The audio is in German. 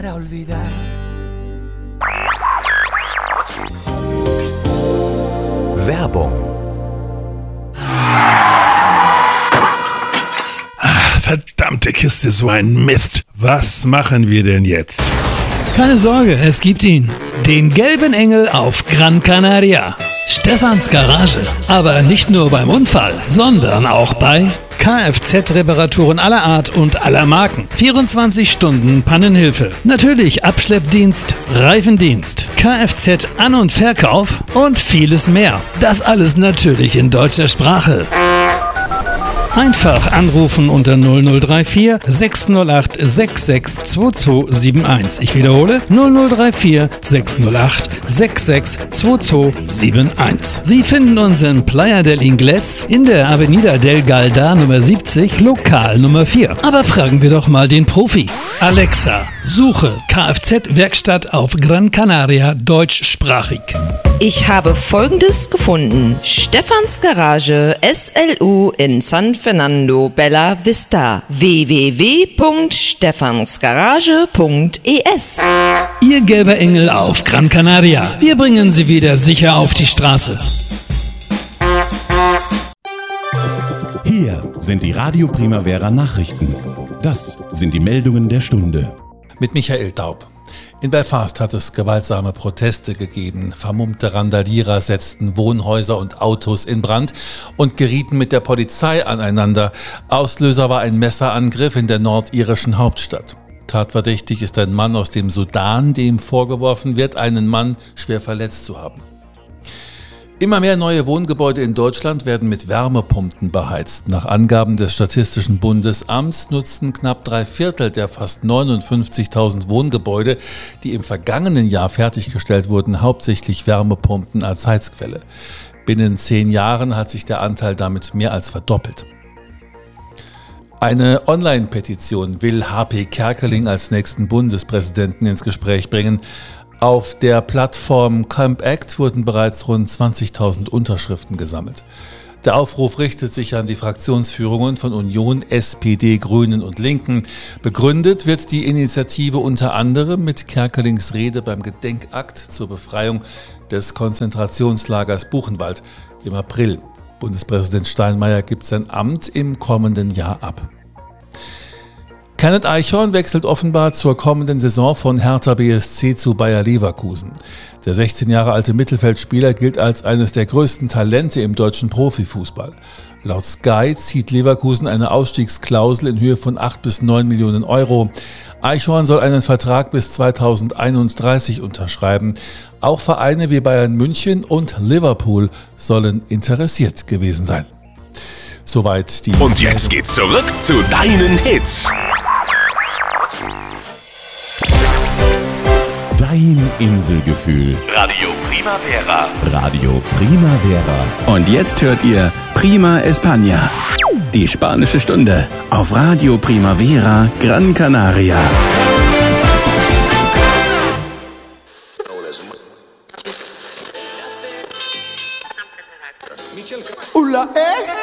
Werbung. Verdammte Kiste, so ein Mist. Was machen wir denn jetzt? Keine Sorge, es gibt ihn. Den gelben Engel auf Gran Canaria. Stefans Garage. Aber nicht nur beim Unfall, sondern auch bei Kfz-Reparaturen aller Art und aller Marken. 24 Stunden Pannenhilfe. Natürlich Abschleppdienst, Reifendienst, Kfz-An- und Verkauf und vieles mehr. Das alles natürlich in deutscher Sprache. Einfach anrufen unter 0034 608 662271. Ich wiederhole 0034 608 662271. Sie finden uns in Playa del Ingles in der Avenida del Galda Nummer 70, Lokal Nummer 4. Aber fragen wir doch mal den Profi. Alexa, suche Kfz-Werkstatt auf Gran Canaria deutschsprachig. Ich habe Folgendes gefunden. Stefans Garage SLU in San Fernando Bella Vista. www.stefansgarage.es. Ihr gelber Engel auf Gran Canaria. Wir bringen Sie wieder sicher auf die Straße. Hier sind die Radio Primavera Nachrichten. Das sind die Meldungen der Stunde. Mit Michael Daub. In Belfast hat es gewaltsame Proteste gegeben. Vermummte Randalierer setzten Wohnhäuser und Autos in Brand und gerieten mit der Polizei aneinander. Auslöser war ein Messerangriff in der nordirischen Hauptstadt. Tatverdächtig ist ein Mann aus dem Sudan, dem vorgeworfen wird, einen Mann schwer verletzt zu haben. Immer mehr neue Wohngebäude in Deutschland werden mit Wärmepumpen beheizt. Nach Angaben des Statistischen Bundesamts nutzten knapp 3/4 der fast 59.000 Wohngebäude, die im vergangenen Jahr fertiggestellt wurden, hauptsächlich Wärmepumpen als Heizquelle. Binnen 10 Jahren hat sich der Anteil damit mehr als verdoppelt. Eine Online-Petition will HP Kerkeling als nächsten Bundespräsidenten ins Gespräch bringen. Auf der Plattform Camp Act wurden bereits rund 20.000 Unterschriften gesammelt. Der Aufruf richtet sich an die Fraktionsführungen von Union, SPD, Grünen und Linken. Begründet wird die Initiative unter anderem mit Kerkelings Rede beim Gedenkakt zur Befreiung des Konzentrationslagers Buchenwald im April. Bundespräsident Steinmeier gibt sein Amt im kommenden Jahr ab. Kenneth Eichhorn wechselt offenbar zur kommenden Saison von Hertha BSC zu Bayer Leverkusen. Der 16 Jahre alte Mittelfeldspieler gilt als eines der größten Talente im deutschen Profifußball. Laut Sky zieht Leverkusen eine Ausstiegsklausel in Höhe von 8 bis 9 Millionen Euro. Eichhorn soll einen Vertrag bis 2031 unterschreiben. Auch Vereine wie Bayern München und Liverpool sollen interessiert gewesen sein. Soweit die... Und jetzt geht's zurück zu deinen Hits. Dein Inselgefühl. Radio Primavera. Radio Primavera. Und jetzt hört ihr Prima España, die spanische Stunde auf Radio Primavera Gran Canaria. Hola,